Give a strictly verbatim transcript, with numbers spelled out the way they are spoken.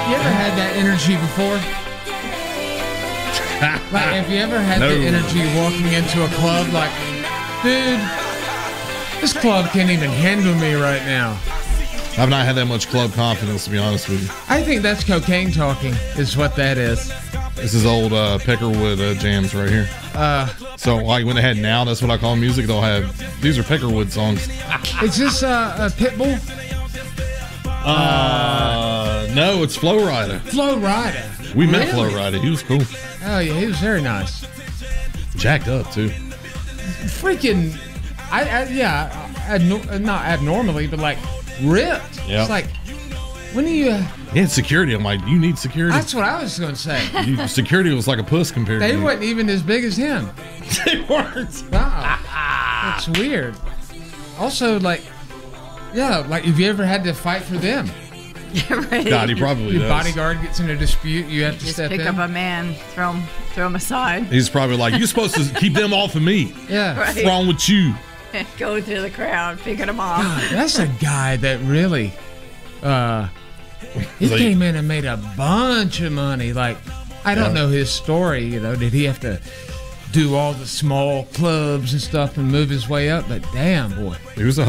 You ever had that energy before? Like, have you ever had No. the energy walking into a club like, dude, this club can't even handle me right now? I've not had that much club confidence, to be honest with you. I think that's cocaine talking, is what that is. This is old uh, Peckerwood uh, jams right here. Uh, so, like, when they had Now, that's what I call music. They'll have, these are Peckerwood songs. Is this uh, a Pitbull? Uh, no, it's Flo Rida. Flo Rida. We met Really? Flo Rida. He was cool. Oh, yeah, he was very nice. Jacked up, too. Freaking, I, I yeah, abno- not abnormally, but like ripped. Yep. It's like, when do you... He had security. I'm like, you need security. That's what I was going to say. You, security was like a puss compared They to you. wasn't even as big as him. They weren't. Wow. That's weird. Also, like, yeah, like, have you ever had to fight for them? Right. God, he probably Your does. bodyguard gets in a dispute, you have to Just step pick in. up a man, throw him, throw him aside. He's probably like, you're supposed to keep them off of me. Yeah. What's Right. wrong with you? Go through the crowd, picking him off. God, that's a guy that really, uh, he Like- came in and made a bunch of money. Like, I don't Yeah. know his story, you know, did he have to do all the small clubs and stuff and move his way up? But damn, boy. He was a